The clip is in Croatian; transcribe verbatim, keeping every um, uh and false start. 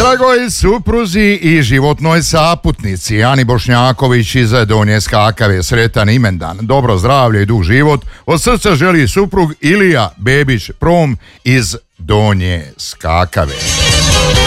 Dragoj supruzi i životnoj saputnici Ani Bošnjaković iz Donje Skakave, sretan imendan, dobro zdravlje i dug život od srca želi suprug Ilija Bebić Prom iz Donje Skakave.